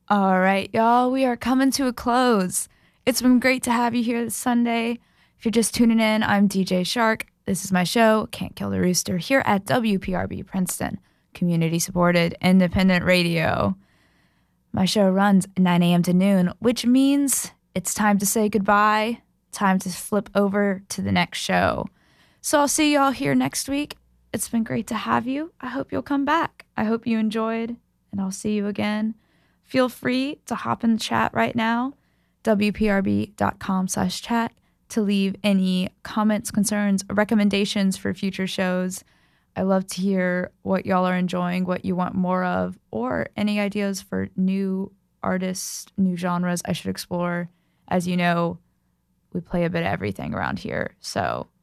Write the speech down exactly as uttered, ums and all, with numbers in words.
All right, y'all, we are coming to a close. It's been great to have you here this Sunday. If you're just tuning in, I'm D J Shark. This is my show, Can't Kill the Rooster, here at W P R B Princeton, community supported independent radio. My show runs nine a.m. to noon, which means it's time to say goodbye, time to flip over to the next show. So I'll see y'all here next week. It's been great to have you. I hope you'll come back. I hope you enjoyed, and I'll see you again. Feel free to hop in the chat right now, wprb.com slash chat, to leave any comments, concerns, recommendations for future shows. I love to hear what y'all are enjoying, what you want more of, or any ideas for new artists, new genres I should explore. As you know, we play a bit of everything around here, so